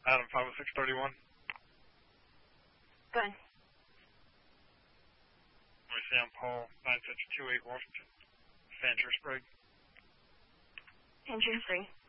Adam 50631. Good. Sam Paul 9628 Washington. Fancher Sprague. Engine 3.